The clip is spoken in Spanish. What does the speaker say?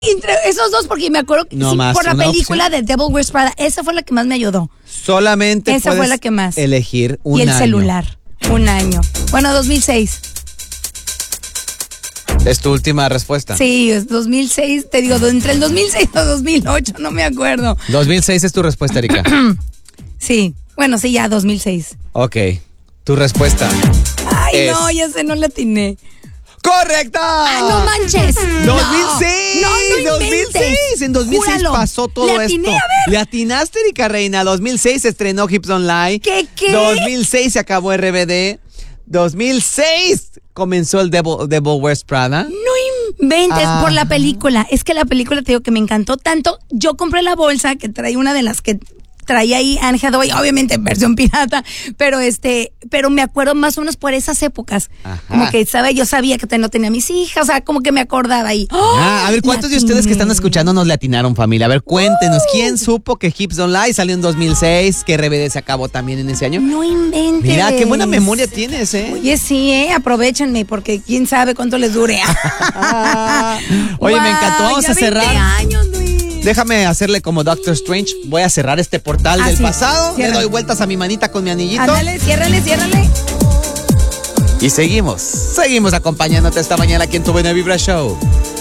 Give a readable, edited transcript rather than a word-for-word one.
Entre esos dos, porque me acuerdo que No sí, más por la una película opción. de Devil Wears Prada, esa fue la que más me ayudó. Solamente Esa puedes fue la que más. elegir un Y el año. celular, un año. Bueno, 2006. ¿Es tu última respuesta? Sí, es 2006, te digo, entre el 2006 y 2008, no me acuerdo. 2006 es tu respuesta, Erika. Sí, bueno, sí, ya 2006. Ok, tu respuesta. Ay, Es- no, ya sé, no la atiné. ¡Correcta! ¡Ah, no manches! 2006, no 2006. En 2006 Júralo. pasó todo Le atiné, esto. a ver. Le atinaste, Erika Reina. 2006 se estrenó Hips Online. ¿Qué? 2006 se acabó RBD. 2006 comenzó el Devil Wears Prada. No inventes por la película. Es que la película, te digo que me encantó tanto. Yo compré la bolsa que trae una de las que traía ahí Anne Hathaway, obviamente en versión pirata, pero me acuerdo más o menos por esas épocas. Ajá. Como que yo sabía que no tenía mis hijas, o sea, como que me acordaba ahí. A ver, ¿cuántos de ustedes que están escuchando nos le atinaron, familia? A ver, cuéntenos, ¿quién supo que Hips Online salió en 2006, que RBD se acabó también en ese año? No inventes. Mira, qué buena memoria tienes, ¿eh? Oye, sí, aprovechenme, porque quién sabe cuánto les dure. Oye, me encantó, vamos ya a cerrar. 20 años, Luis. Déjame hacerle como Doctor Strange. Voy a cerrar este portal del sí, pasado. ciérrale. Le doy vueltas a mi manita con mi anillito. Ándale, ciérrale. Y seguimos acompañándote esta mañana aquí en tu Buena Vibra Show.